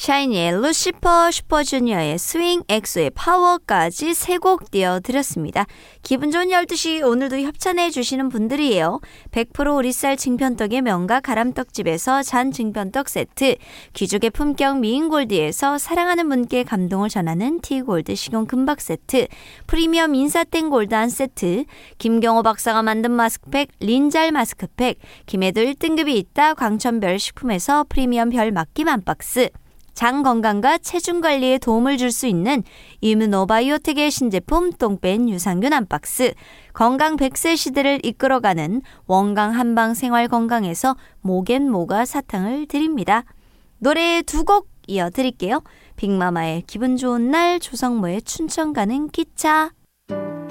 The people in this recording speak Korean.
샤이니의 루시퍼, 슈퍼주니어의 스윙, 엑소의 파워까지 세 곡 띄워드렸습니다. 기분 좋은 12시 오늘도 협찬해 주시는 분들이에요. 100% 오리쌀 징편떡의 명가 가람떡집에서 잔 징편떡 세트, 귀족의 품격 미인골드에서 사랑하는 분께 감동을 전하는 티골드 식용 금박 세트, 프리미엄 인사땡 골드 한 세트, 김경호 박사가 만든 마스크팩 린잘 마스크팩, 김해도 1등급이 있다 광천별 식품에서 프리미엄 별 맡김 한 박스, 장 건강과 체중 관리에 도움을 줄 수 있는 이뮤노바이오텍의 신제품 똥뺀 유산균 한 박스, 건강 100세 시대를 이끌어가는 원강 한방 생활 건강에서 모겐모가 사탕을 드립니다. 노래 두 곡 이어드릴게요. 빅마마의 기분 좋은 날, 조성모의 춘천 가는 기차.